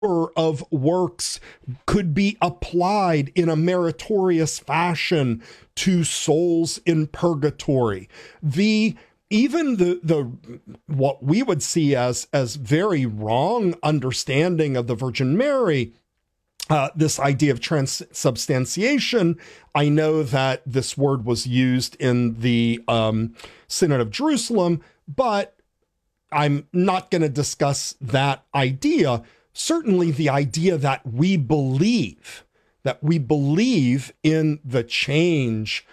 of works could be applied in a meritorious fashion to souls in purgatory. Even the what we would see as very wrong understanding of the Virgin Mary, this idea of transubstantiation. I know that this word was used in the Synod of Jerusalem, but I'm not going to discuss that idea. Certainly the idea that we believe in the change,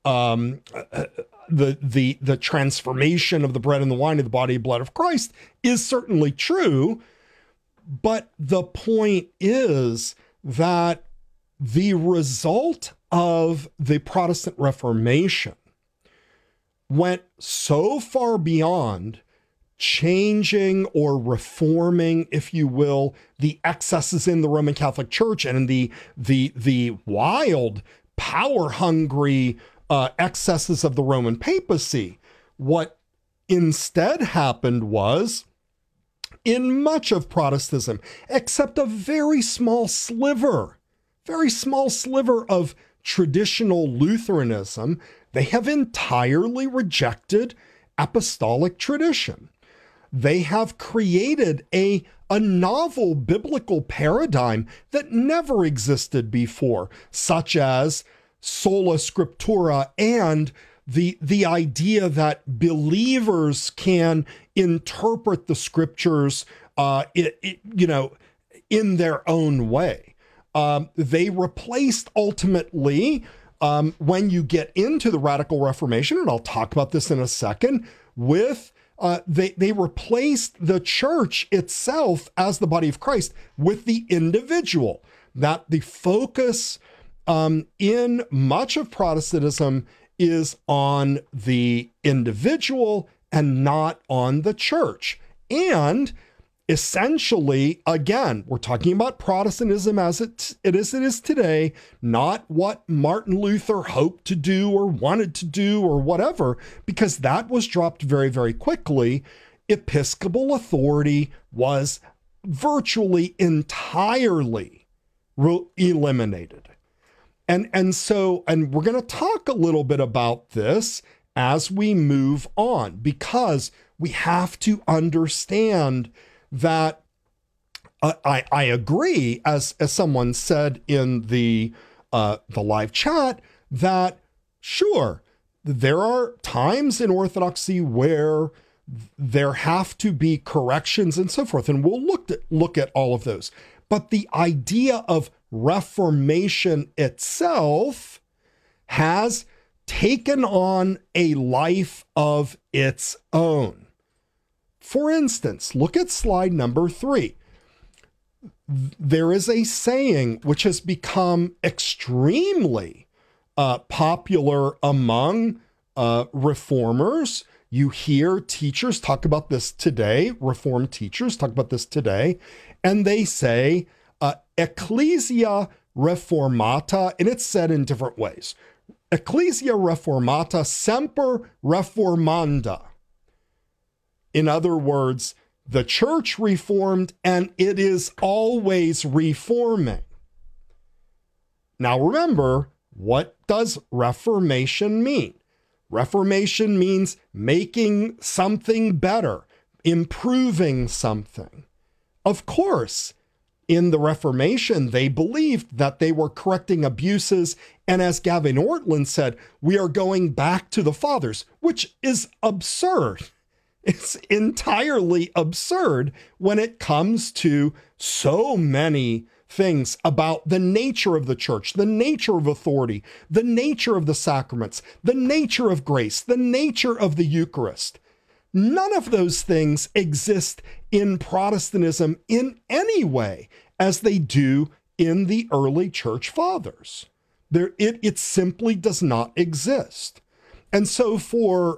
the transformation of the bread and the wine of the body and blood of Christ is certainly true. But the point is that the result of the Protestant Reformation went so far beyond changing or reforming, if you will, the excesses in the Roman Catholic Church and in the wild, power-hungry excesses of the Roman papacy. What instead happened was, in much of Protestantism, except a very small sliver of traditional Lutheranism, they have entirely rejected apostolic tradition. They have created a novel biblical paradigm that never existed before, such as sola scriptura and the idea that believers can interpret the scriptures, in their own way. They replaced ultimately, when you get into the Radical Reformation, and I'll talk about this in a second, with they replaced the church itself as the body of Christ with the individual. That the focus in much of Protestantism is on the individual and not on the church. And essentially, again, we're talking about Protestantism as it is today, not what Martin Luther hoped to do or wanted to do or whatever, because that was dropped very, very quickly. Episcopal authority was virtually entirely eliminated. And so we're going to talk a little bit about this as we move on, because we have to understand that I agree, as someone said in the live chat, that sure, there are times in Orthodoxy where there have to be corrections and so forth, and we'll look at all of those. But the idea of Reformation itself has taken on a life of its own. For instance, look at slide number 3. There is a saying which has become extremely popular among reformers. You hear teachers talk about this today, Reformed teachers talk about this today, and they say, Ecclesia Reformata, and it's said in different ways. Ecclesia Reformata semper reformanda. In other words, the church reformed and it is always reforming. Now remember, what does Reformation mean? Reformation means making something better, improving something. Of course, in the Reformation, they believed that they were correcting abuses. And as Gavin Ortlund said, we are going back to the fathers, which is absurd. It's entirely absurd when it comes to so many things about the nature of the church, the nature of authority, the nature of the sacraments, the nature of grace, the nature of the Eucharist. None of those things exist in Protestantism in any way as they do in the early church fathers. It simply does not exist. And so for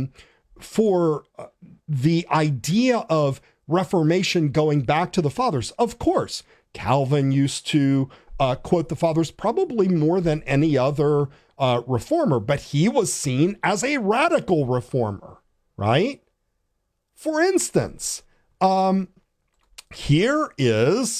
the idea of Reformation going back to the fathers, of course, Calvin used to quote the fathers probably more than any other reformer, but he was seen as a radical reformer, right? For instance, here is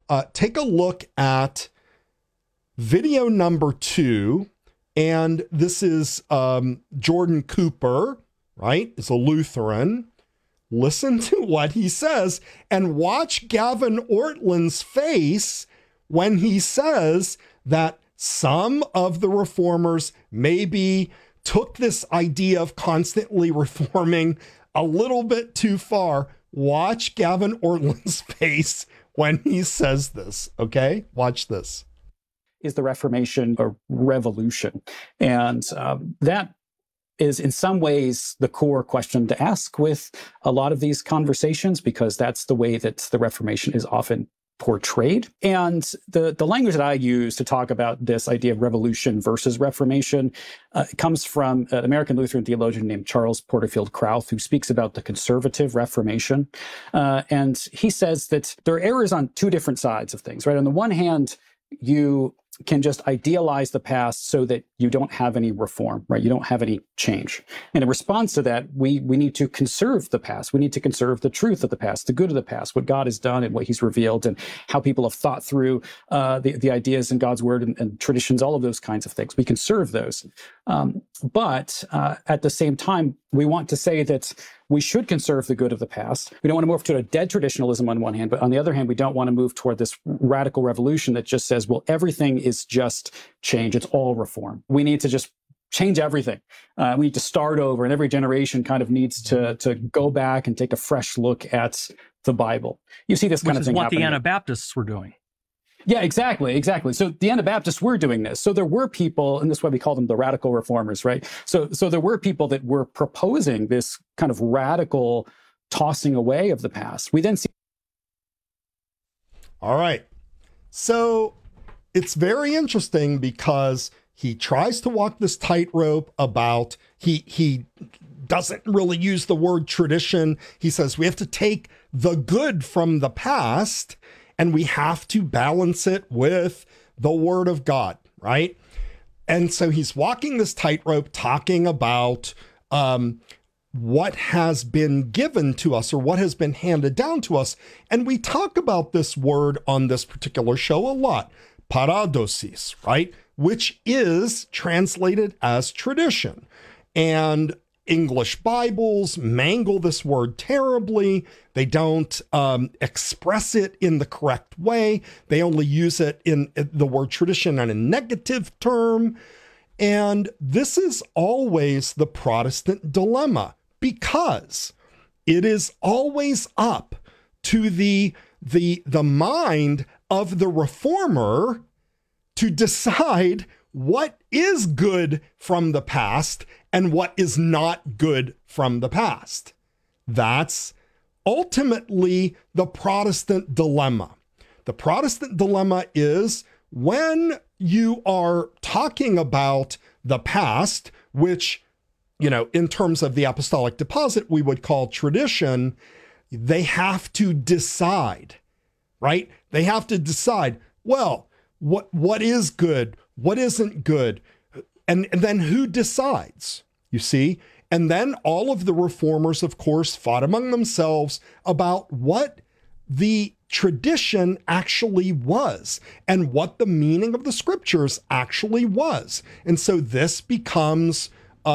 take a look at video number 2. And this is Jordan Cooper, right? It's a Lutheran. Listen to what he says and watch Gavin Ortlund's face when he says that some of the reformers maybe took this idea of constantly reforming a little bit too far. Watch Gavin Ortlund's face when he says this, okay? Watch this. Is the Reformation a revolution? And that is in some ways the core question to ask with a lot of these conversations, because that's the way that the Reformation is often portrayed. And the language that I use to talk about this idea of revolution versus Reformation comes from an American Lutheran theologian named Charles Porterfield Krauth, who speaks about the conservative Reformation. And he says that there are errors on two different sides of things, right? On the one hand, you can just idealize the past so that you don't have any reform, right? You don't have any change. And in response to that, we need to conserve the past. We need to conserve the truth of the past, the good of the past, what God has done and what he's revealed and how people have thought through the ideas in God's word and traditions, all of those kinds of things. We conserve those. But at the same time, we want to say that we should conserve the good of the past. We don't want to move to a dead traditionalism on one hand, but on the other hand, we don't want to move toward this radical revolution that just says, well, everything is just change. It's all reform. We need to just change everything. We need to start over, and every generation kind of needs to go back and take a fresh look at the Bible. You see this kind of thing happening. Which is what the Anabaptists were doing. Yeah, exactly. So the Anabaptists were doing this. So there were people, and this is why we call them the radical reformers, right? So there were people that were proposing this kind of radical tossing away of the past. We then see. All right. So it's very interesting because he tries to walk this tightrope about, he doesn't really use the word tradition. He says we have to take the good from the past and we have to balance it with the word of God, right? And so he's walking this tightrope talking about what has been given to us or what has been handed down to us. And we talk about this word on this particular show a lot, paradosis, right? Which is translated as tradition. And English Bibles mangle this word terribly. They don't express it in the correct way. They only use it in the word tradition in a negative term. And this is always the Protestant dilemma, because it is always up to the mind of the reformer to decide what is good from the past and what is not good from the past. That's ultimately the Protestant dilemma. The Protestant dilemma is when you are talking about the past, which, you know, in terms of the apostolic deposit, we would call tradition, they have to decide, right? They have to decide, well, what is good? What isn't good? And then who decides, you see? And then all of the reformers, of course, fought among themselves about what the tradition actually was and what the meaning of the scriptures actually was. And so this becomes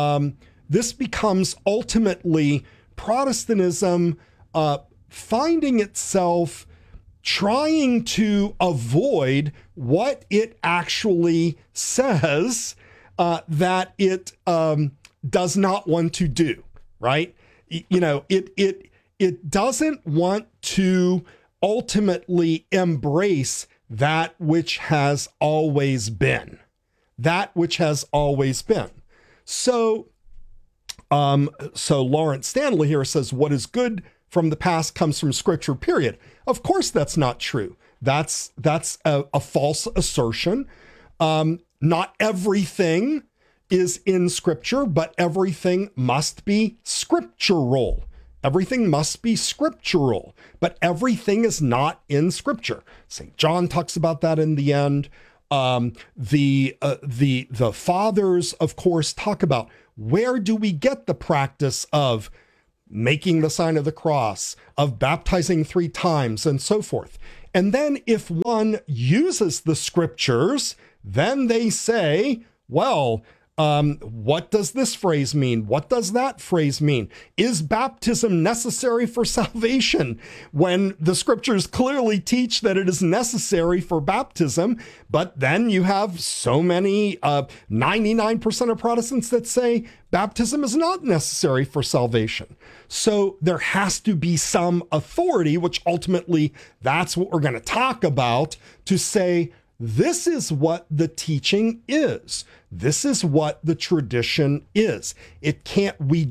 ultimately Protestantism finding itself trying to avoid what it actually says that it does not want to do, right? You know, it doesn't want to ultimately embrace that which has always been. That which has always been. So Lawrence Stanley here says, what is good from the past comes from scripture, period. Of course, that's not true. That's a false assertion. Not everything is in scripture, but everything must be scriptural. Everything must be scriptural, but everything is not in scripture. St. John talks about that in the end. The fathers, of course, talk about where do we get the practice of making the sign of the cross, of baptizing 3 times, and so forth. And then if one uses the scriptures, then they say, well, what does this phrase mean? What does that phrase mean? Is baptism necessary for salvation? When the scriptures clearly teach that it is necessary for baptism, but then you have so many, 99% of Protestants that say baptism is not necessary for salvation. So there has to be some authority, which ultimately that's what we're going to talk about, to say, this is what the teaching is. This is what the tradition is. It can't, we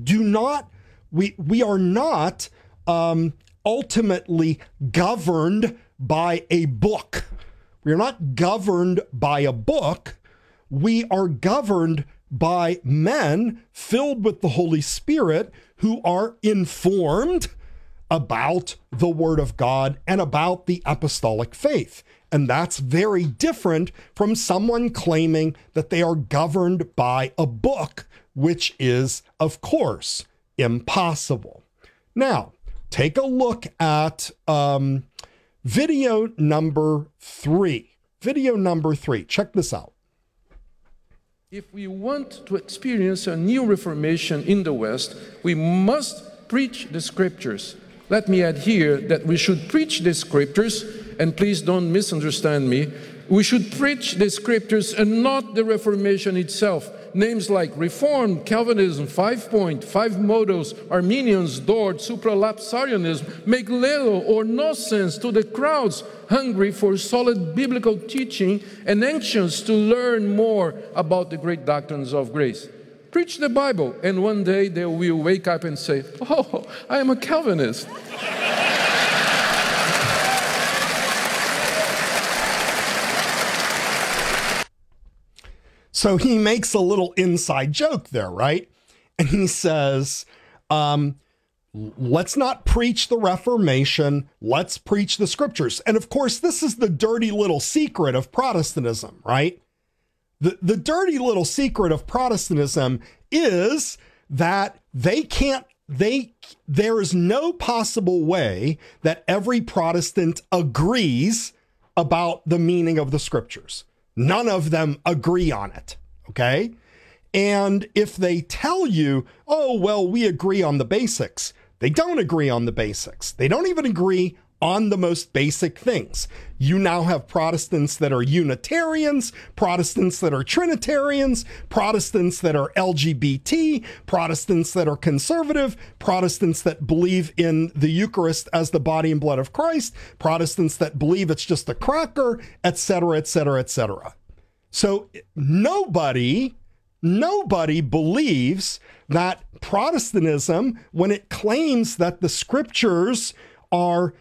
are not ultimately governed by a book. We are not governed by a book. We are governed by men filled with the Holy Spirit who are informed about the Word of God and about the apostolic faith. And that's very different from someone claiming that they are governed by a book, which is, of course, impossible. Now, take a look at video number 3. Video number 3. Check this out. If we want to experience a new Reformation in the West, we must preach the Scriptures. Let me add here that we should preach the Scriptures, and please don't misunderstand me. We should preach the Scriptures and not the Reformation itself. Names like Reformed, Calvinism, 5-Point, Five Modos, Arminians, Dort, Supralapsarianism make little or no sense to the crowds hungry for solid biblical teaching and anxious to learn more about the great doctrines of grace. Preach the Bible, and one day they will wake up and say, "Oh, I am a Calvinist." So he makes a little inside joke there, right? And he says, let's not preach the Reformation, let's preach the scriptures. And of course, this is the dirty little secret of Protestantism, right? The dirty little secret of Protestantism is that there is no possible way that every Protestant agrees about the meaning of the scriptures. None of them agree on it, okay? And if they tell you, oh, well, we agree on the basics, they don't agree on the basics. They don't even agree on the most basic things. You now have Protestants that are Unitarians, Protestants that are Trinitarians, Protestants that are LGBT, Protestants that are conservative, Protestants that believe in the Eucharist as the body and blood of Christ, Protestants that believe it's just a cracker, etc., etc., etc. So nobody believes that Protestantism, when it claims that the scriptures are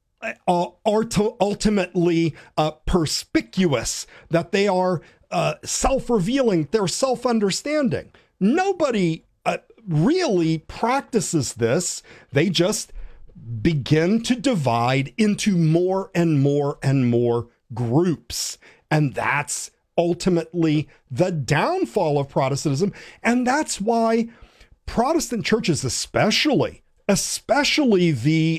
ultimately perspicuous, that they are self-revealing, they're self-understanding. Nobody really practices this. They just begin to divide into more and more and more groups. And that's ultimately the downfall of Protestantism. And that's why Protestant churches, especially the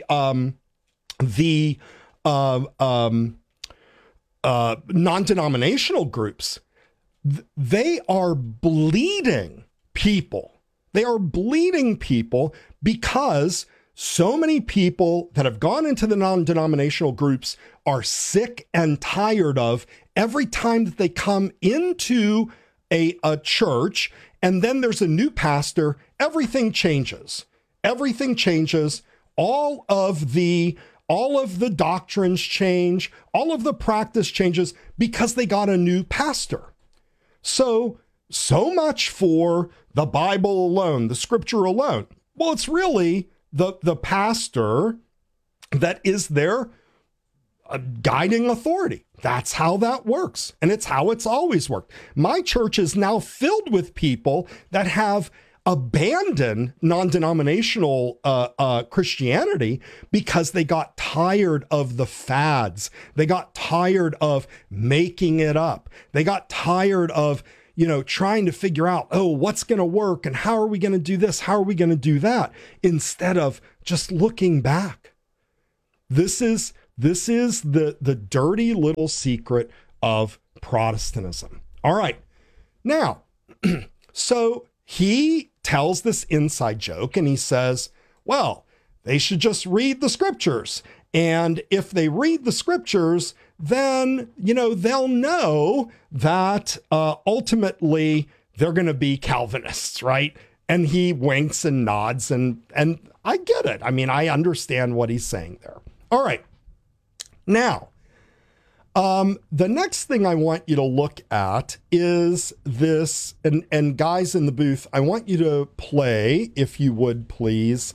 non-denominational groups, they are bleeding people. They are bleeding people because so many people that have gone into the non-denominational groups are sick and tired of every time that they come into a church and then there's a new pastor, everything changes. Everything changes. All of the doctrines change, all of the practice changes because they got a new pastor. So much for the Bible alone, the scripture alone. Well, it's really the pastor that is their guiding authority. That's how that works. And it's how it's always worked. My church is now filled with people that have abandon non-denominational Christianity because they got tired of the fads. They got tired of making it up. They got tired of, trying to figure out, oh, what's going to work and how are we going to do this? How are we going to do that? Instead of just looking back. This is the dirty little secret of Protestantism. All right. Now, so he tells this inside joke and he says, well, they should just read the scriptures. And if they read the scriptures, then, they'll know that ultimately they're going to be Calvinists, right? And he winks and nods and I get it. I mean, I understand what he's saying there. All right. Now, the next thing I want you to look at is this, and guys in the booth, I want you to play, if you would please,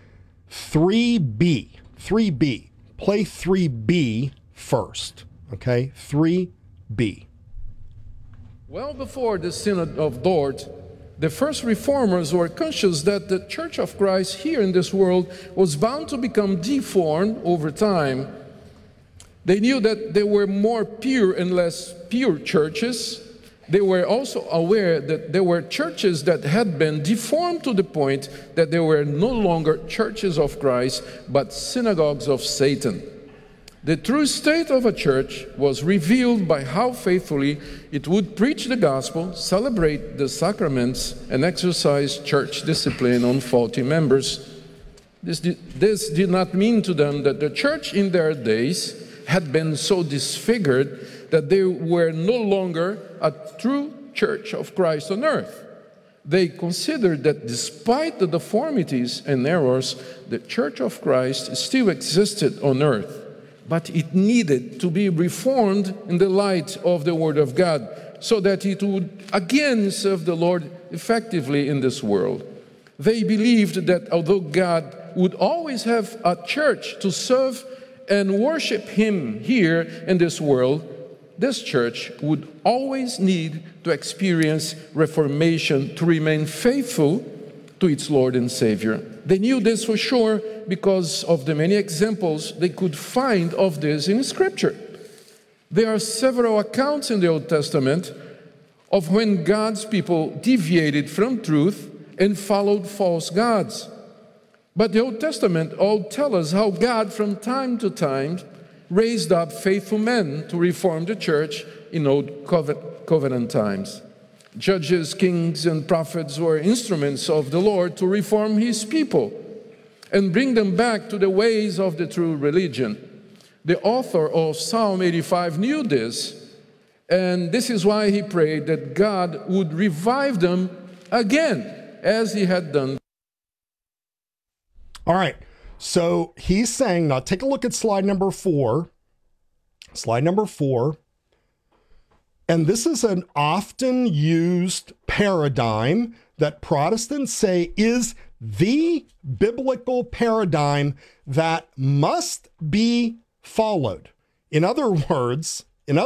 3B. Play 3B first, okay? 3B. Well before the Synod of Dort, the first reformers were conscious that the Church of Christ here in this world was bound to become deformed over time. They knew that there were more pure and less pure churches. They were also aware that there were churches that had been deformed to the point that they were no longer churches of Christ, but synagogues of Satan. The true state of a church was revealed by how faithfully it would preach the gospel, celebrate the sacraments, and exercise church discipline on faulty members. This did not mean to them that the church in their days had been so disfigured that they were no longer a true church of Christ on earth. They considered that despite the deformities and errors, the Church of Christ still existed on earth, but it needed to be reformed in the light of the Word of God so that it would again serve the Lord effectively in this world. They believed that although God would always have a church to serve and worship Him here in this world, this church would always need to experience reformation to remain faithful to its Lord and Savior. They knew this for sure because of the many examples they could find of this in Scripture. There are several accounts in the Old Testament of when God's people deviated from truth and followed false gods. But the Old Testament all tells us how God from time to time raised up faithful men to reform the church in Old Covenant times. Judges, kings, and prophets were instruments of the Lord to reform His people and bring them back to the ways of the true religion. The author of Psalm 85 knew this, and this is why he prayed that God would revive them again, as He had done. All right, so he's saying, now take a look at slide number 4. Slide number 4. And this is an often used paradigm that Protestants say is the biblical paradigm that must be followed. In other words,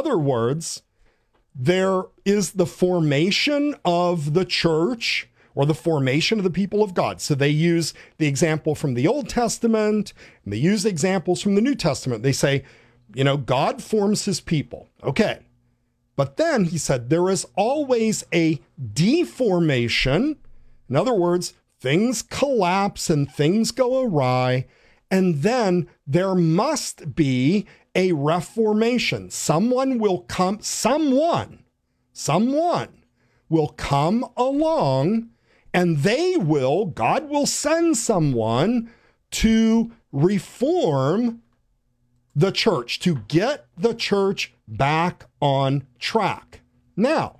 there is the formation of the church or the formation of the people of God. So they use the example from the Old Testament, and they use examples from the New Testament. They say, God forms His people. Okay. But then he said there is always a deformation. In other words, things collapse and things go awry. And then there must be a reformation. Someone will come along, and God will send someone to reform the church, to get the church back on track. Now,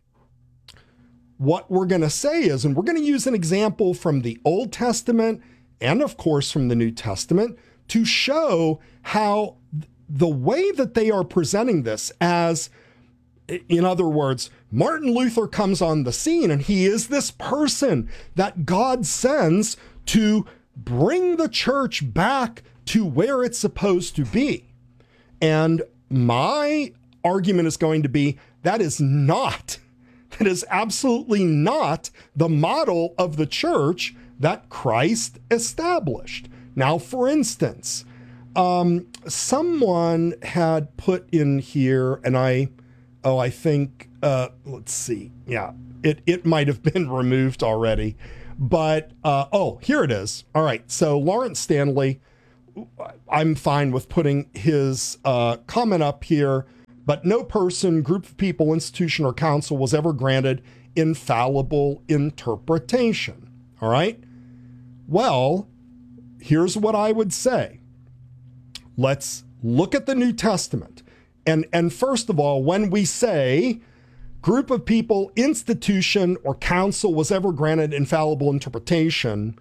what we're going to say is, and we're going to use an example from the Old Testament and of course from the New Testament to show how the way that they are presenting this as, in other words, Martin Luther comes on the scene and he is this person that God sends to bring the church back to where it's supposed to be. And my argument is going to be that is absolutely not the model of the church that Christ established. Now, for instance, someone had put in here, and I I think, let's see. Yeah, it might have been removed already. But, here it is. All right. So Lawrence Stanley, I'm fine with putting his comment up here, but no person, group of people, institution, or council was ever granted infallible interpretation. All right. Well, here's what I would say. Let's look at the New Testament. And first of all, when we say group of people, institution, or council was ever granted infallible interpretation,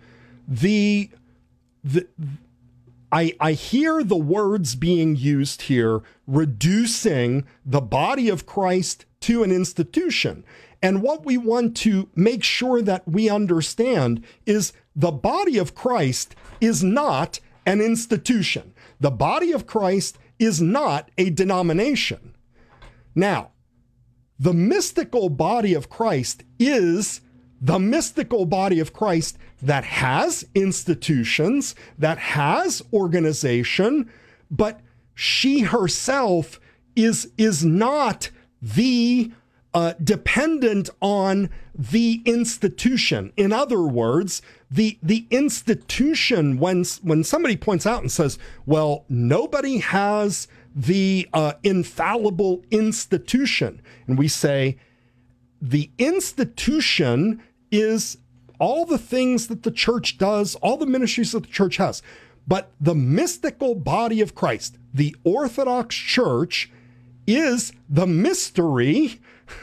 I hear the words being used here, reducing the body of Christ to an institution. And what we want to make sure that we understand is the body of Christ is not an institution. The body of Christ is not a denomination. Now, the mystical body of Christ is the mystical body of Christ that has institutions, that has organization, but she herself is not the dependent on the institution. In other words, the institution, when somebody points out and says, well, nobody has the infallible institution, and we say the institution is all the things that the church does, all the ministries that the church has. But the mystical body of Christ, the Orthodox Church, is the mystery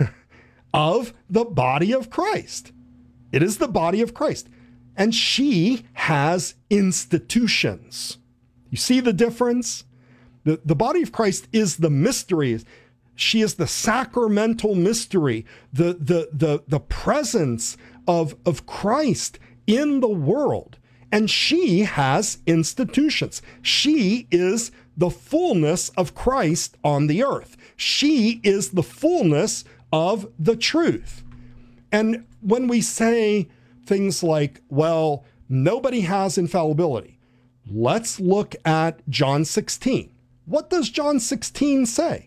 of the body of Christ. It is the body of Christ. And she has institutions. You see the difference? The body of Christ is the mystery. She is the sacramental mystery, the presence of Christ in the world. And she has institutions. She is the fullness of Christ on the earth. She is the fullness of the truth. And when we say things like, well, nobody has infallibility, let's look at John 16. What does John 16 say?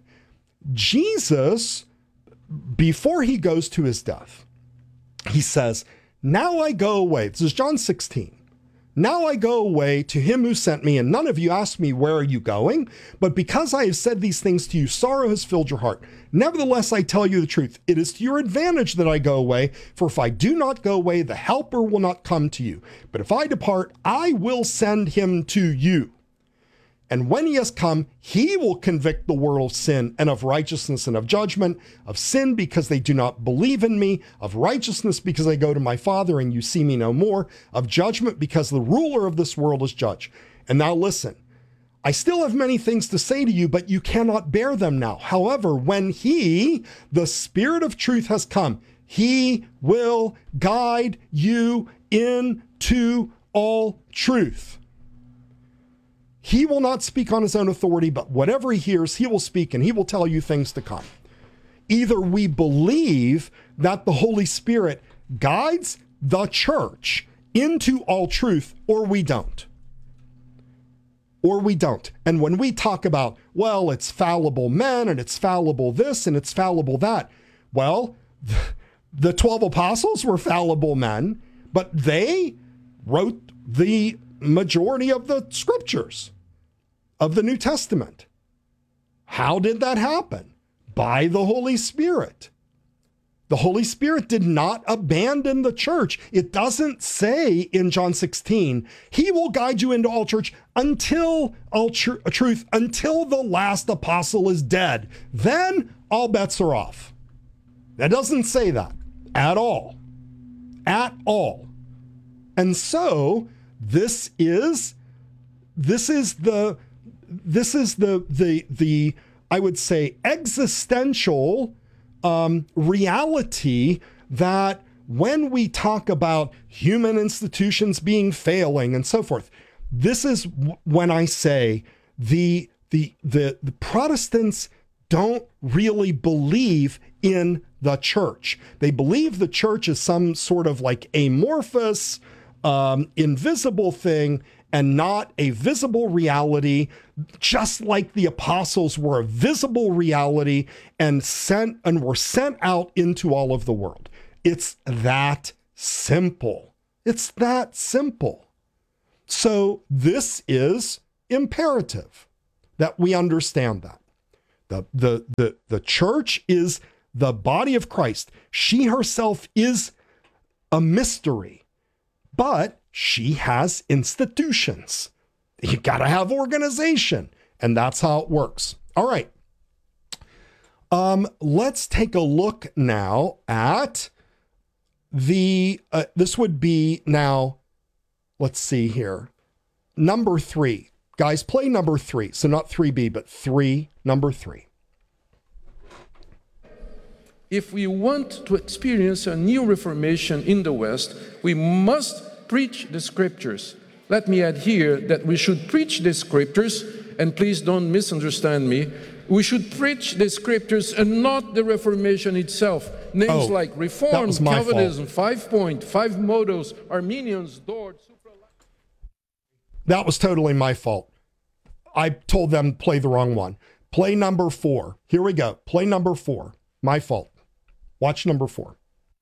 Jesus, before he goes to his death, he says, now I go away. This is John 16. Now I go away to him who sent me, and none of you asked me, where are you going? But because I have said these things to you, sorrow has filled your heart. Nevertheless, I tell you the truth. It is to your advantage that I go away, for if I do not go away, the helper will not come to you. But if I depart, I will send him to you. And when he has come, he will convict the world of sin and of righteousness and of judgment, of sin because they do not believe in me, of righteousness because I go to my Father and you see me no more, of judgment because the ruler of this world is judged. And now listen, I still have many things to say to you, but you cannot bear them now. However, when he, the Spirit of truth, has come, he will guide you into all truth. He will not speak on his own authority, but whatever he hears, he will speak, and he will tell you things to come. Either we believe that the Holy Spirit guides the church into all truth, or we don't. Or we don't. And when we talk about, well, it's fallible men, and it's fallible this, and it's fallible that, well, the 12 apostles were fallible men, but they wrote the majority of the scriptures of the New Testament. How did that happen? By the Holy Spirit. The Holy Spirit did not abandon the church. It doesn't say in John 16, he will guide you into all church until all truth, until the last apostle is dead. Then all bets are off. That doesn't say that at all. At all. And so this is the I would say existential reality that when we talk about human institutions being failing and so forth, this is when I say the Protestants don't really believe in the church. They believe the church is some sort of like amorphous, invisible thing, and not a visible reality, just like the apostles were a visible reality and were sent out into all of the world. It's that simple. It's that simple. So this is imperative that we understand that. The church is the body of Christ. She herself is a mystery, but she has institutions. You got to have organization, and that's how it works. All right. Let's take a look now at this would be now, let's see here. Number 3. Guys, play number 3. So not 3B, but 3, number 3. If we want to experience a new Reformation in the West, we must preach the Scriptures. Let me add here that we should preach the Scriptures, and please don't misunderstand me. We should preach the Scriptures and not the Reformation itself. Names like Reform, Calvinism, 5-point, 5 modos, Arminians, Dort, That was totally my fault. I told them to play the wrong one. Play number 4. Here we go. Play number 4. My fault. Watch number 4.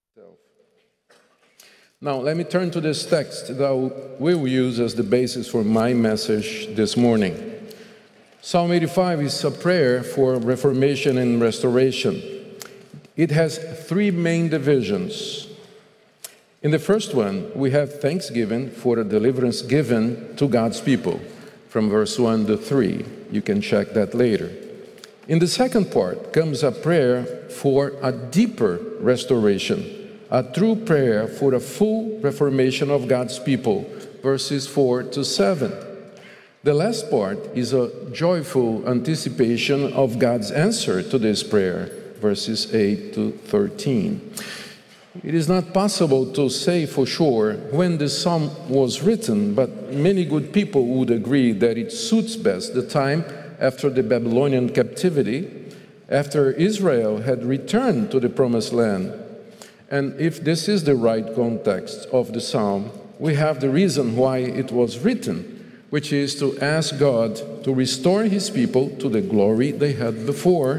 Now, let me turn to this text that I will use as the basis for my message this morning. Psalm 85 is a prayer for reformation and restoration. It has 3 main divisions. In the first one, we have thanksgiving for the deliverance given to God's people, from verse 1 to 3. You can check that later. In the second part comes a prayer for a deeper restoration, a true prayer for a full reformation of God's people, verses 4 to 7. The last part is a joyful anticipation of God's answer to this prayer, verses 8 to 13. It is not possible to say for sure when the psalm was written, but many good people would agree that it suits best the time after the Babylonian captivity, after Israel had returned to the Promised Land. And if this is the right context of the psalm, we have the reason why it was written, which is to ask God to restore His people to the glory they had before,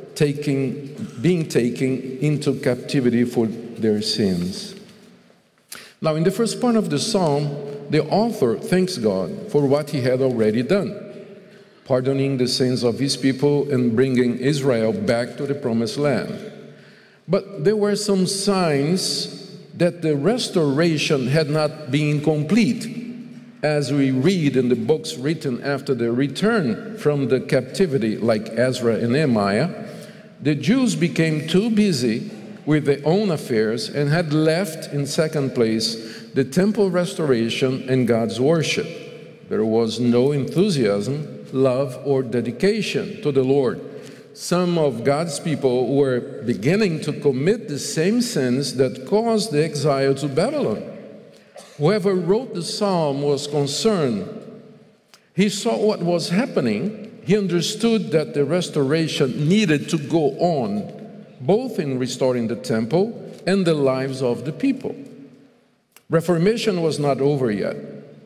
being taken into captivity for their sins. Now, in the first part of the psalm, the author thanks God for what He had already done, pardoning the sins of His people and bringing Israel back to the Promised Land. But there were some signs that the restoration had not been complete. As we read in the books written after the return from the captivity, like Ezra and Nehemiah, the Jews became too busy with their own affairs and had left in second place the temple restoration and God's worship. There was no enthusiasm, love, or dedication to the Lord. Some of God's people were beginning to commit the same sins that caused the exile to Babylon. Whoever wrote the psalm was concerned. He saw what was happening. He understood that the restoration needed to go on, both in restoring the temple and the lives of the people. Reformation was not over yet.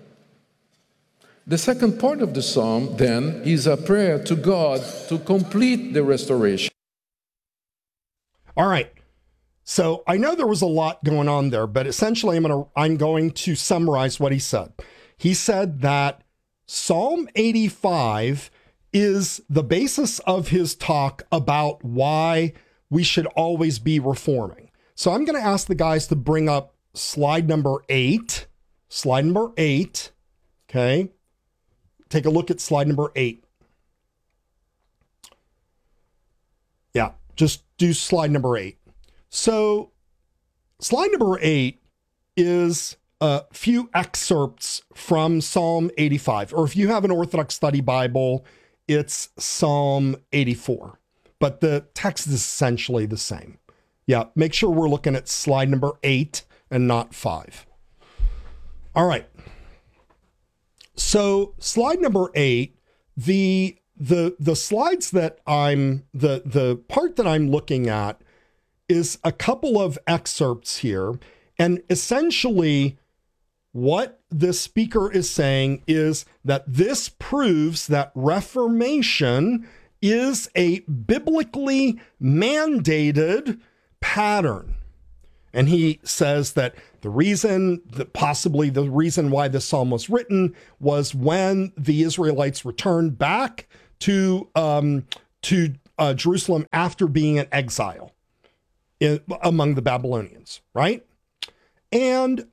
The second part of the psalm, then, is a prayer to God to complete the restoration. All right. So I know there was a lot going on there, but essentially I'm going to summarize what he said. He said that Psalm 85 is the basis of his talk about why we should always be reforming. So I'm going to ask the guys to bring up slide number 8. Slide number 8. Okay. Take a look at slide number 8. Yeah, just do slide number 8. So slide number 8 is a few excerpts from Psalm 85, or if you have an Orthodox Study Bible, it's Psalm 84, but the text is essentially the same. Yeah, make sure we're looking at slide number 8 and not 5. All right. So slide number 8, the slides that the part that I'm looking at is a couple of excerpts here. And essentially what this speaker is saying is that this proves that Reformation is a biblically mandated pattern. And he says that possibly the reason why this psalm was written was when the Israelites returned back to Jerusalem after being in exile among the Babylonians, right? And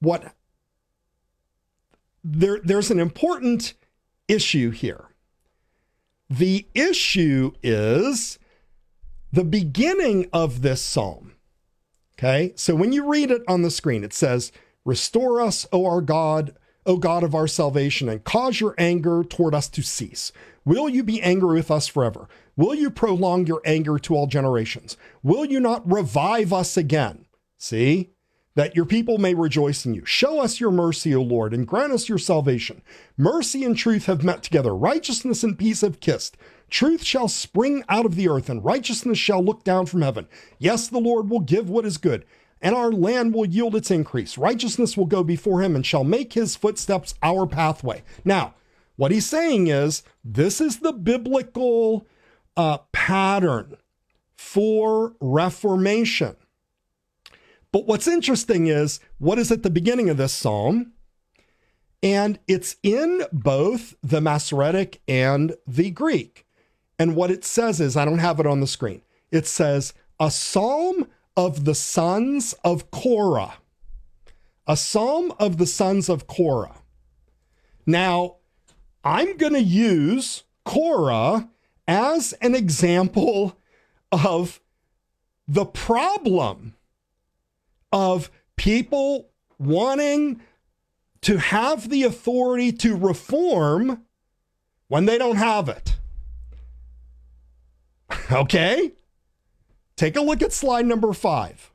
there's an important issue here. The issue is the beginning of this psalm. Okay, so when you read it on the screen, it says, "Restore us, O our God, O God of our salvation, and cause your anger toward us to cease. Will you be angry with us forever? Will you prolong your anger to all generations? Will you not revive us again?" See? "That your people may rejoice in you. Show us your mercy, O Lord, and grant us your salvation. Mercy and truth have met together. Righteousness and peace have kissed. Truth shall spring out of the earth, and righteousness shall look down from heaven. Yes, the Lord will give what is good, and our land will yield its increase. Righteousness will go before him and shall make his footsteps our pathway." Now, what he's saying is, this is the biblical pattern for Reformation. But what's interesting is, what is at the beginning of this psalm? And it's in both the Masoretic and the Greek. And what it says is, I don't have it on the screen. It says, "A psalm of the sons of Korah." A psalm of the sons of Korah. Now, I'm going to use Korah as an example of the problem of people wanting to have the authority to reform when they don't have it. Okay? Take a look at slide number 5.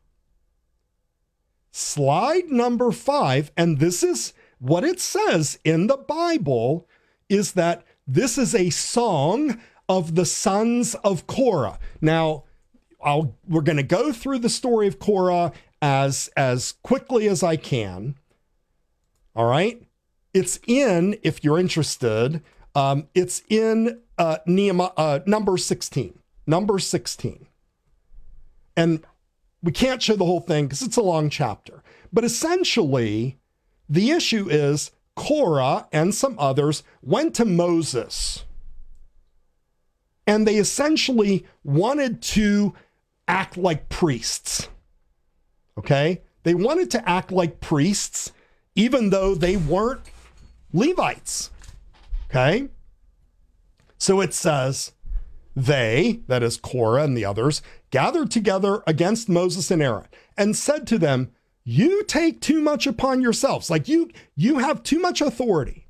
Slide number 5, and this is what it says in the Bible, is that this is a song of the sons of Korah. Now, we're going to go through the story of Korah as quickly as I can. All right? It's in, if you're interested, it's in number 16. Number 16. And we can't show the whole thing because it's a long chapter. But essentially, the issue is Korah and some others went to Moses. And they essentially wanted to act like priests. Okay? They wanted to act like priests, even though they weren't Levites. Okay? So it says, they, that is Korah and the others, gathered together against Moses and Aaron and said to them, "You take too much upon yourselves." Like you have too much authority.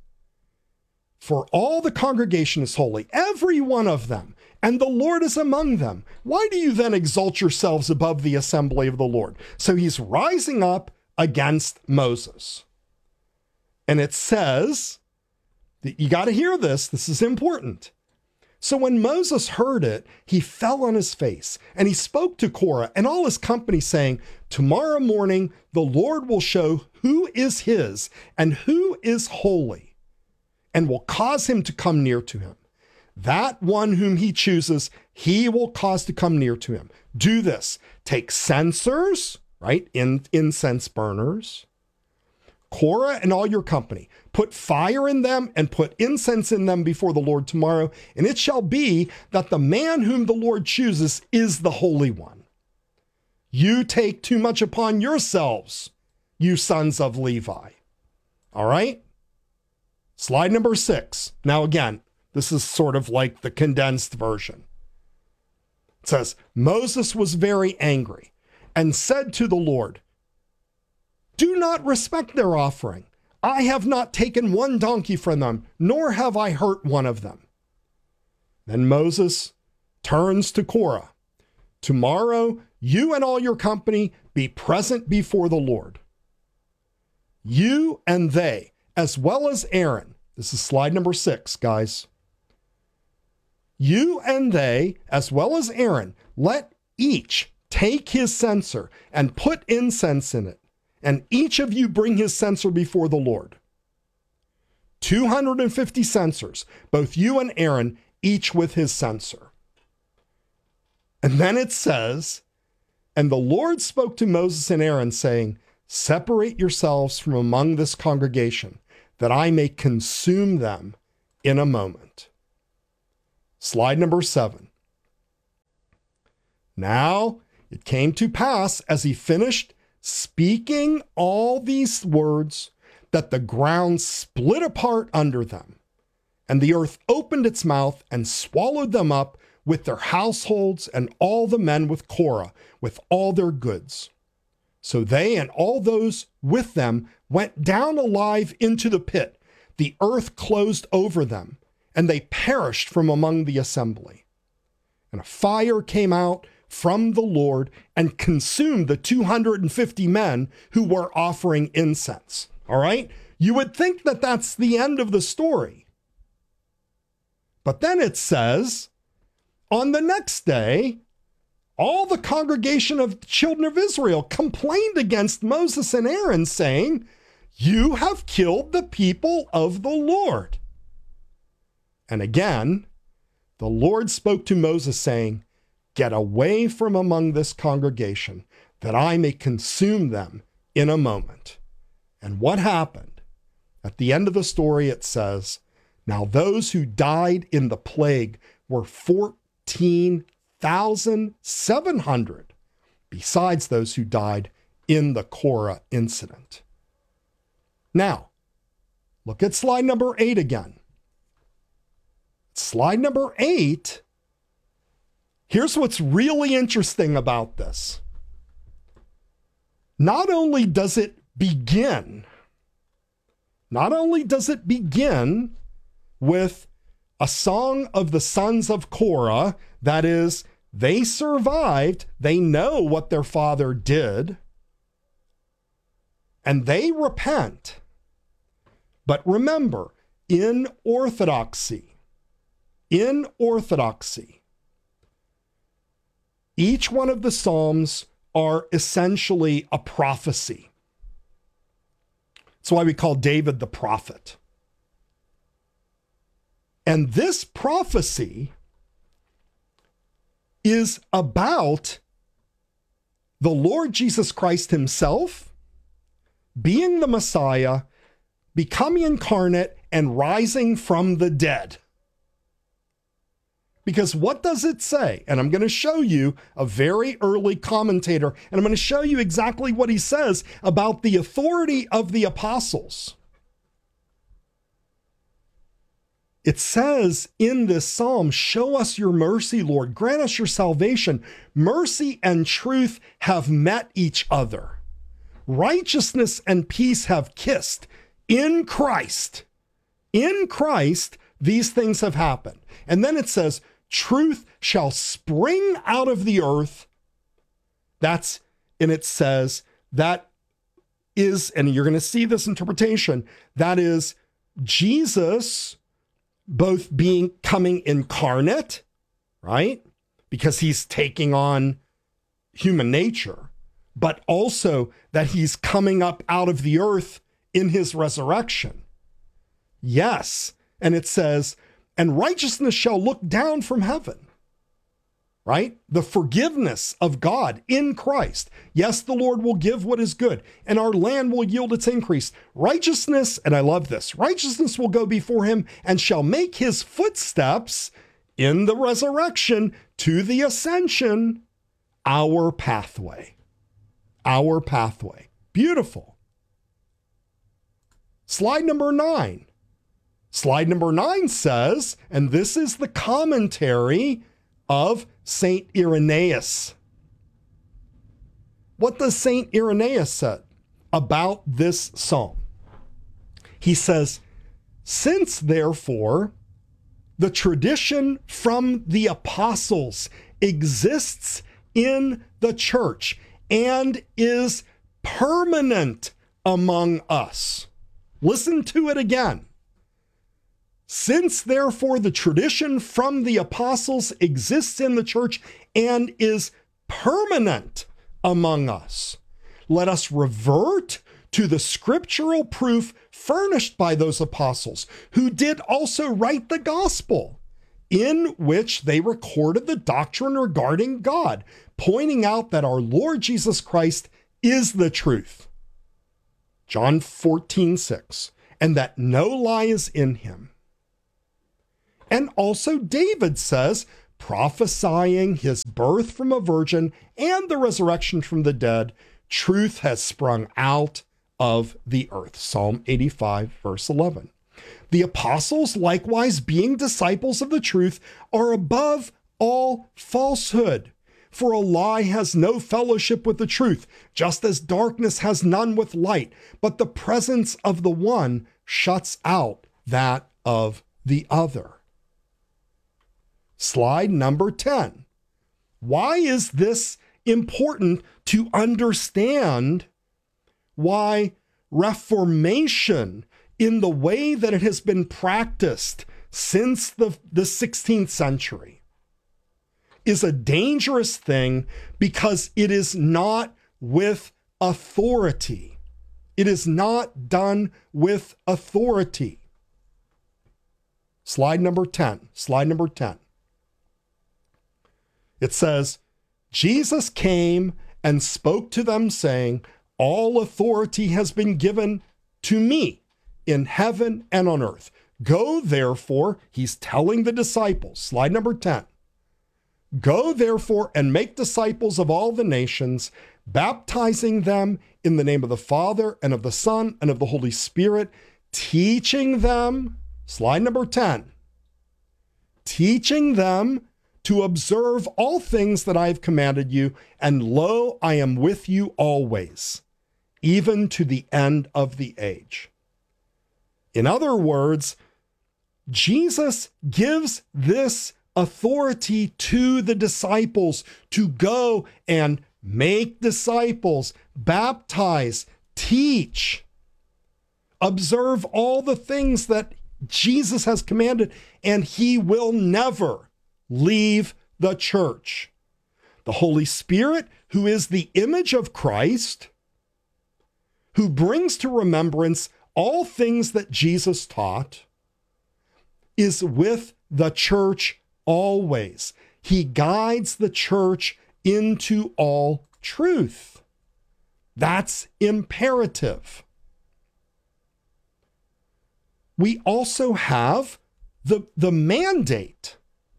"For all the congregation is holy, every one of them, and the Lord is among them. Why do you then exalt yourselves above the assembly of the Lord?" So he's rising up against Moses. And it says, that you got to hear this. This is important. "So when Moses heard it, he fell on his face, and he spoke to Korah and all his company, saying, 'Tomorrow morning the Lord will show who is his and who is holy, and will cause him to come near to him. That one whom he chooses, he will cause to come near to him. Do this. Take censers,'" right? Incense burners. "Korah and all your company, put fire in them and put incense in them before the Lord tomorrow. And it shall be that the man whom the Lord chooses is the Holy One. You take too much upon yourselves, you sons of Levi." All right? Slide number 6. Now again, this is sort of like the condensed version. It says, "Moses was very angry and said to the Lord, 'Do not respect their offering. I have not taken one donkey from them, nor have I hurt one of them.' Then Moses turns to Korah. 'Tomorrow you and all your company be present before the Lord. You and they, as well as Aaron.'" This is slide number 6, guys. "You and they, as well as Aaron, let each take his censer and put incense in it, and each of you bring his censer before the Lord. 250 censers, both you and Aaron, each with his censer. And then it says, and the Lord spoke to Moses and Aaron, saying, separate yourselves from among this congregation, that I may consume them in a moment. Slide number 7. Now it came to pass, as he finished speaking all these words, that the ground split apart under them, and the earth opened its mouth and swallowed them up with their households and all the men with Korah, with all their goods. So they and all those with them went down alive into the pit. The earth closed over them, and they perished from among the assembly. And a fire came out from the Lord and consumed the 250 men who were offering incense. All right? You would think that that's the end of the story. But then it says, on the next day, all the congregation of the children of Israel complained against Moses and Aaron, saying, you have killed the people of the Lord. And again, the Lord spoke to Moses, saying, get away from among this congregation, that I may consume them in a moment. And what happened? At the end of the story, it says, now those who died in the plague were 14,700, besides those who died in the Korah incident. Now, look at slide number 8 again. Slide number 8, here's what's really interesting about this. Not only does it begin with a song of the sons of Korah, that is, they survived, they know what their father did, and they repent. But remember, in orthodoxy, each one of the Psalms are essentially a prophecy. That's why we call David the prophet. And this prophecy is about the Lord Jesus Christ himself being the Messiah, becoming incarnate, and rising from the dead. Because what does it say? And I'm going to show you a very early commentator, and I'm going to show you exactly what he says about the authority of the apostles. It says in this psalm, show us your mercy, Lord. Grant us your salvation. Mercy and truth have met each other. Righteousness and peace have kissed. In Christ, these things have happened. And then it says, truth shall spring out of the earth. And it says, that is, and you're going to see this interpretation, that is Jesus both coming incarnate, right? Because he's taking on human nature, but also that he's coming up out of the earth in his resurrection. Yes. And it says, and righteousness shall look down from heaven, right? The forgiveness of God in Christ. Yes, the Lord will give what is good, and our land will yield its increase. Righteousness, and I love this, righteousness will go before him and shall make his footsteps in the resurrection to the ascension our pathway. Our pathway. Beautiful. Slide number 9. Slide number 9 says, and this is the commentary of St. Irenaeus. What does St. Irenaeus say about this psalm? He says, since therefore the tradition from the apostles exists in the church and is permanent among us. Listen to it again. Since therefore the tradition from the apostles exists in the church and is permanent among us, let us revert to the scriptural proof furnished by those apostles, who did also write the gospel, in which they recorded the doctrine regarding God, pointing out that our Lord Jesus Christ is the truth. John 14:6, and that no lie is in him. And also David says, prophesying his birth from a virgin and the resurrection from the dead, truth has sprung out of the earth. Psalm 85, verse 11. The apostles, likewise being disciples of the truth, are above all falsehood. For a lie has no fellowship with the truth, just as darkness has none with light. But the presence of the one shuts out that of the other. Slide number 10. Why is this important to understand why Reformation, in the way that it has been practiced since the 16th century, is a dangerous thing, because it is not with authority. It is not done with authority. Slide number 10. Slide number 10. It says, Jesus came and spoke to them, saying, all authority has been given to me in heaven and on earth. Go therefore, he's telling the disciples, slide number 10, go therefore and make disciples of all the nations, baptizing them in the name of the Father and of the Son and of the Holy Spirit, teaching them, slide number 10, teaching them to observe all things that I have commanded you, and lo, I am with you always, even to the end of the age. In other words, Jesus gives this authority to the disciples to go and make disciples, baptize, teach, observe all the things that Jesus has commanded, and he will never leave the church. The Holy Spirit, who is the image of Christ, who brings to remembrance all things that Jesus taught, is with the church always. He guides the church into all truth. That's imperative. We also have the mandate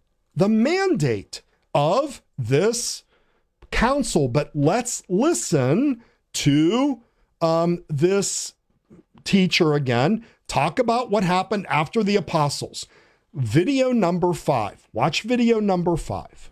of this council. But let's listen to this teacher again talk about what happened after the apostles. Video number 5. Watch video number 5.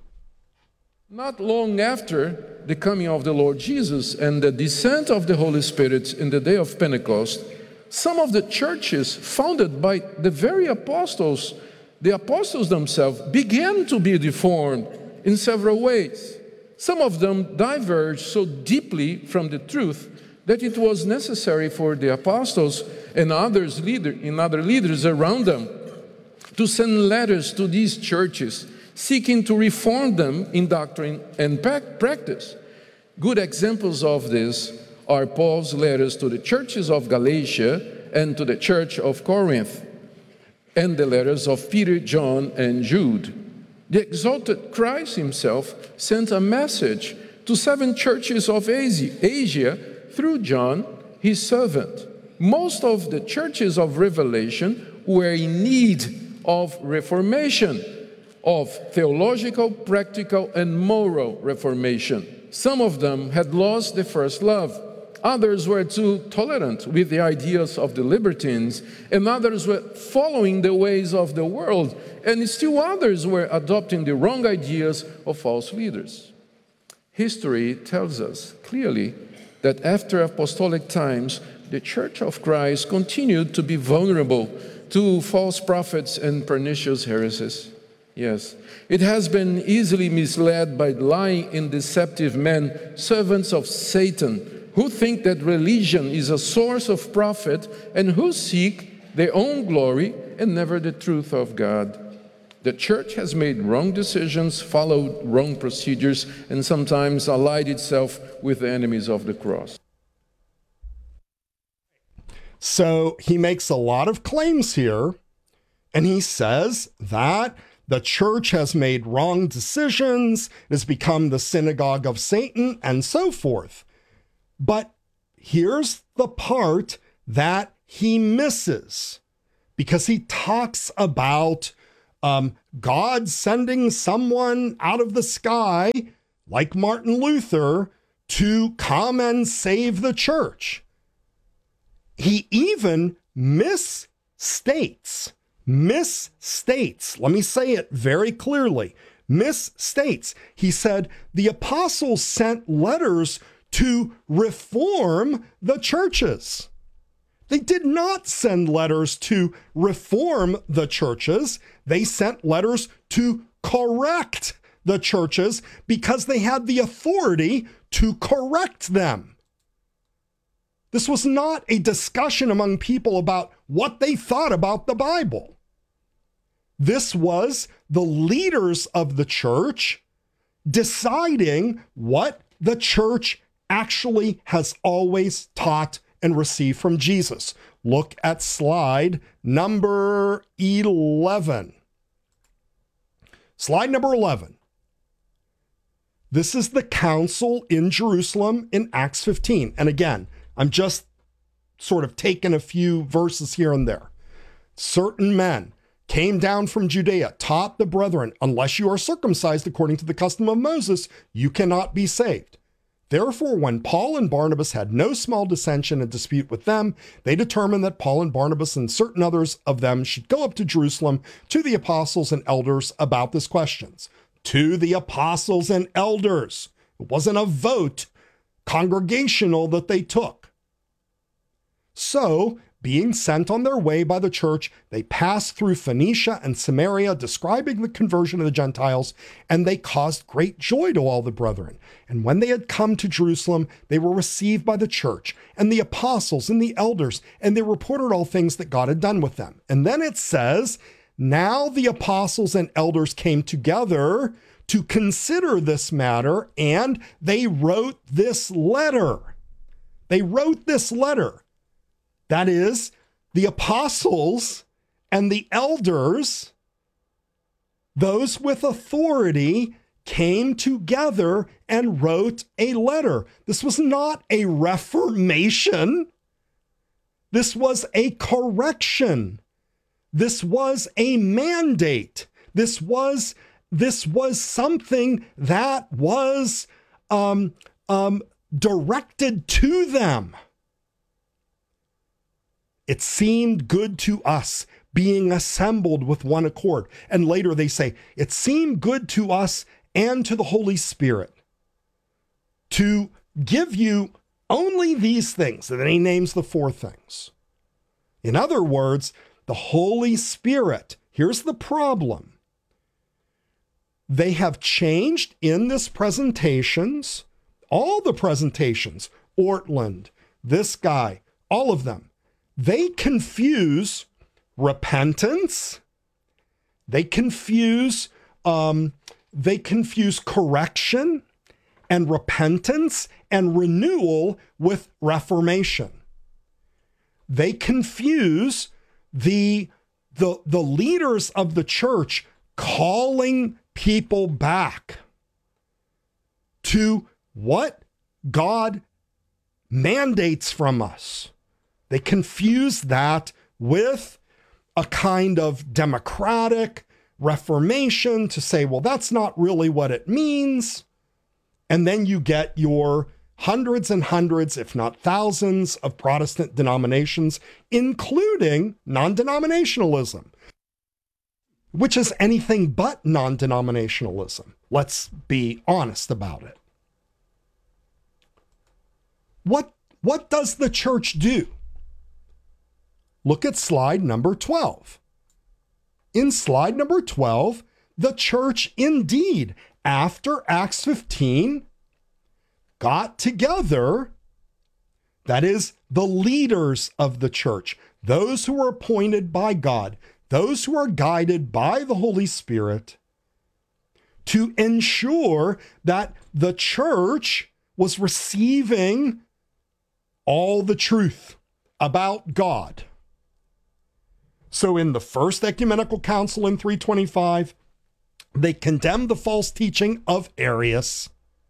Not long after the coming of the Lord Jesus and the descent of the Holy Spirit in the day of Pentecost, some of the churches founded by the very apostles, the apostles themselves, began to be deformed in several ways. Some of them diverged so deeply from the truth that it was necessary for the apostles and other leaders around them to send letters to these churches, seeking to reform them in doctrine and practice. Good examples of this are Paul's letters to the churches of Galatia and to the church of Corinth, and the letters of Peter, John, and Jude. The exalted Christ himself sent a message to 7 churches of Asia through John, his servant. Most of the churches of Revelation were in need of reformation, of theological, practical, and moral reformation. Some of them had lost the first love. Others were too tolerant with the ideas of the libertines, and others were following the ways of the world, and still others were adopting the wrong ideas of false leaders. History tells us clearly that after apostolic times, the Church of Christ continued to be vulnerable to false prophets and pernicious heresies. Yes, it has been easily misled by lying and deceptive men, servants of Satan, who think that religion is a source of profit and who seek their own glory and never the truth of God. The church has made wrong decisions, followed wrong procedures, and sometimes allied itself with the enemies of the cross. So he makes a lot of claims here, and he says that the church has made wrong decisions, it has become the synagogue of Satan, and so forth. But here's the part that he misses, because he talks about God sending someone out of the sky, like Martin Luther, to come and save the church. He even misstates, let me say it very clearly, misstates. He said the apostles sent letters to reform the churches. They did not send letters to reform the churches. They sent letters to correct the churches because they had the authority to correct them. This was not a discussion among people about what they thought about the Bible. This was the leaders of the church deciding what the church actually has always taught and received from Jesus. Look at slide number 11. Slide number 11. This is the council in Jerusalem in Acts 15. And again, I'm just sort of taking a few verses here and there. Certain men came down from Judea, taught the brethren, unless you are circumcised according to the custom of Moses, you cannot be saved. Therefore, when Paul and Barnabas had no small dissension and dispute with them, they determined that Paul and Barnabas and certain others of them should go up to Jerusalem to the apostles and elders about this questions. To the apostles and elders. It wasn't a vote, congregational, that they took. So, being sent on their way by the church, they passed through Phoenicia and Samaria, describing the conversion of the Gentiles, and they caused great joy to all the brethren. And when they had come to Jerusalem, they were received by the church and the apostles and the elders, and they reported all things that God had done with them. And then it says, now the apostles and elders came together to consider this matter, and they wrote this letter. They wrote this letter. That is, the apostles and the elders, those with authority, came together and wrote a letter. This was not a reformation. This was a correction. This was a mandate. This was something that was directed to them. It seemed good to us, being assembled with one accord. And later they say, it seemed good to us and to the Holy Spirit to give you only these things. And then he names the four things. In other words, the Holy Spirit, here's the problem. They have changed in this presentations, all the presentations, Ortland, this guy, all of them. They confuse repentance. They confuse correction and repentance and renewal with reformation. They confuse the leaders of the church calling people back to what God mandates from us. They confuse that with a kind of democratic reformation to say, well, that's not really what it means. And then you get your hundreds and hundreds, if not thousands, of Protestant denominations, including non-denominationalism, which is anything but non-denominationalism. Let's be honest about it. What does the church do? Look at slide number 12. In slide number 12, the church indeed, after Acts 15, got together, that is, the leaders of the church, those who were appointed by God, those who are guided by the Holy Spirit, to ensure that the church was receiving all the truth about God. So in the First Ecumenical Council in 325, they condemned the false teaching of Arius.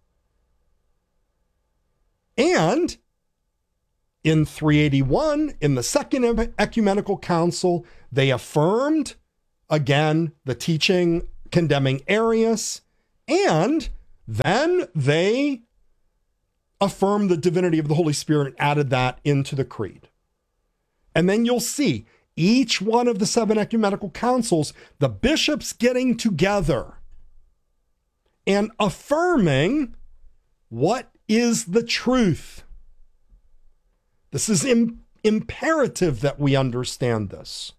And in 381, in the Second Ecumenical Council, they affirmed, again, the teaching condemning Arius, and then they affirmed the divinity of the Holy Spirit and added that into the creed. And then you'll see each one of the 7 ecumenical councils, the bishops getting together and affirming what is the truth. This is imperative that we understand this.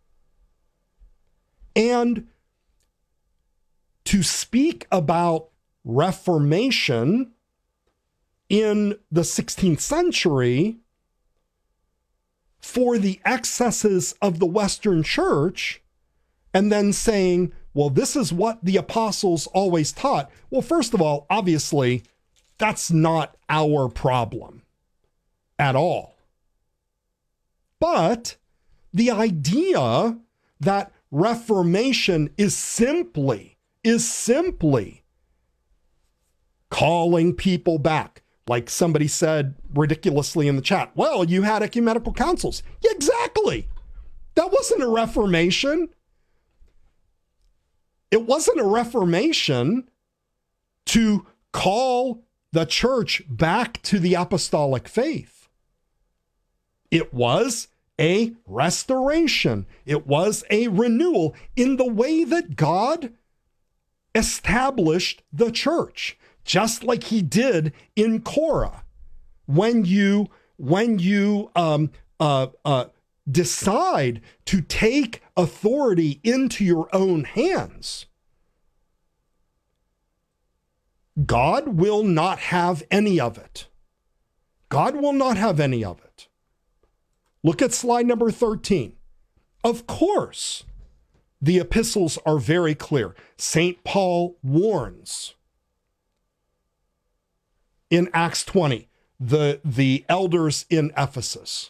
And to speak about Reformation in the 16th century for the excesses of the Western Church, and then saying, well, this is what the apostles always taught. Well, first of all, obviously, that's not our problem at all. But the idea that Reformation is simply calling people back. Like somebody said ridiculously in the chat, well, you had ecumenical councils. Yeah, exactly. That wasn't a reformation. It wasn't a reformation to call the church back to the apostolic faith. It was a restoration. It was a renewal in the way that God established the church, just like he did in Korah. When you decide to take authority into your own hands, God will not have any of it. God will not have any of it. Look at slide number 13. Of course, the epistles are very clear. St. Paul warns in Acts 20, the elders in Ephesus.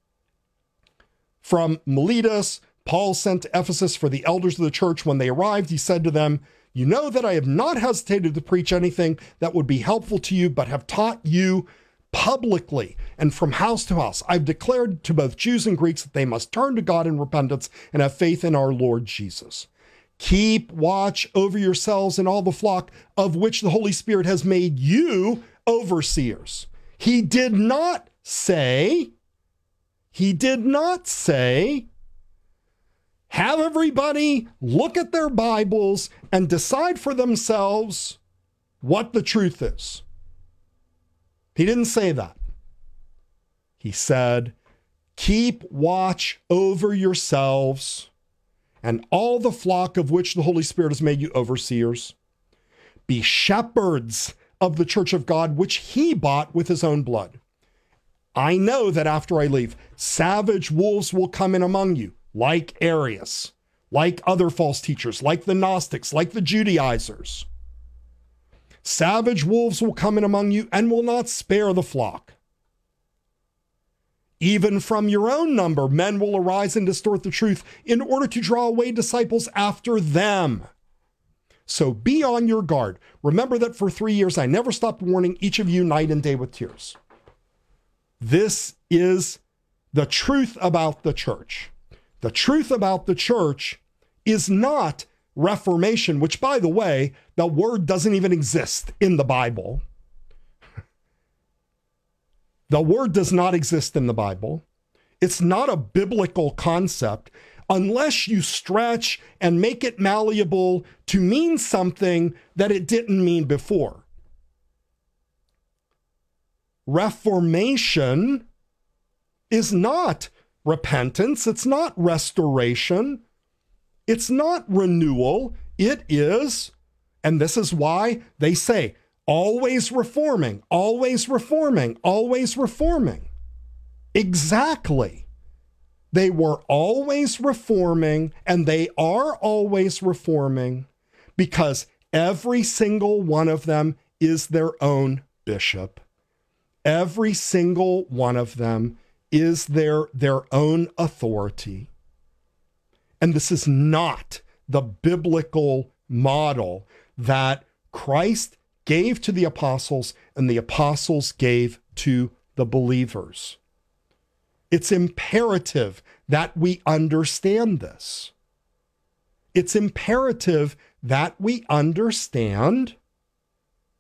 From Miletus, Paul sent to Ephesus for the elders of the church. When they arrived, he said to them, you know that I have not hesitated to preach anything that would be helpful to you, but have taught you publicly and from house to house. I've declared to both Jews and Greeks that they must turn to God in repentance and have faith in our Lord Jesus. Keep watch over yourselves and all the flock of which the Holy Spirit has made you overseers. He did not say, have everybody look at their Bibles and decide for themselves what the truth is. He didn't say that. He said, keep watch over yourselves and all the flock of which the Holy Spirit has made you overseers. Be shepherds of the church of God, which he bought with his own blood. I know that after I leave, savage wolves will come in among you, like Arius, like other false teachers, like the Gnostics, like the Judaizers. Savage wolves will come in among you and will not spare the flock. Even from your own number, men will arise and distort the truth in order to draw away disciples after them. So be on your guard. Remember that for 3 years, I never stopped warning each of you night and day with tears. This is the truth about the church. The truth about the church is not Reformation, which, by the way, the word doesn't even exist in the Bible. The word does not exist in the Bible. It's not a biblical concept unless you stretch and make it malleable to mean something that it didn't mean before. Reformation is not repentance. It's not restoration. It's not renewal. It is, and this is why they say, always reforming, always reforming, always reforming. Exactly. They were always reforming, and they are always reforming because every single one of them is their own bishop. Every single one of them is their own authority. And this is not the biblical model that Christ gave to the apostles and the apostles gave to the believers. It's imperative that we understand this. It's imperative that we understand